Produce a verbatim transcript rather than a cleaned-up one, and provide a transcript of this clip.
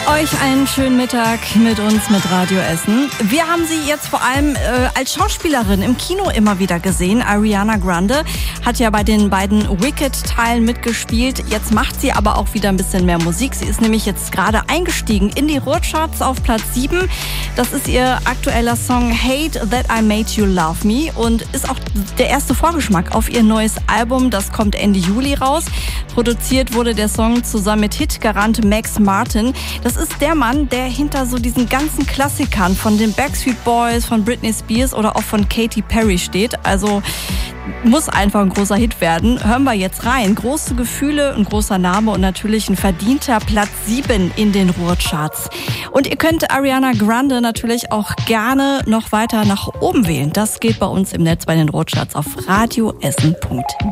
Euch einen schönen Mittag mit uns, mit Radio Essen. Wir haben sie jetzt vor allem äh, als Schauspielerin im Kino immer wieder gesehen. Ariana Grande hat ja bei den beiden Wicked-Teilen mitgespielt. Jetzt macht sie aber auch wieder ein bisschen mehr Musik. Sie ist nämlich jetzt gerade eingestiegen in die Ruhrcharts auf Platz sieben. Das ist ihr aktueller Song Hate That I Made You Love Me und ist auch der erste Vorgeschmack auf ihr neues Album. Das kommt Ende Juli raus. Produziert wurde der Song zusammen mit Hitgarant Max Martin. Das ist der Mann, der hinter so diesen ganzen Klassikern von den Backstreet Boys, von Britney Spears oder auch von Katy Perry steht. Also muss einfach ein großer Hit werden. Hören wir jetzt rein. Große Gefühle, ein großer Name und natürlich ein verdienter Platz sieben in den Ruhrcharts. Und ihr könnt Ariana Grande natürlich auch gerne noch weiter nach oben wählen. Das geht bei uns im Netz bei den Ruhrcharts auf radioessen punkt